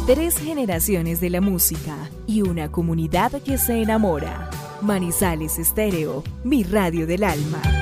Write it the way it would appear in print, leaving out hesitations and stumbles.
3 generaciones de la música y una comunidad que se enamora. Manizales Estéreo, mi radio del alma.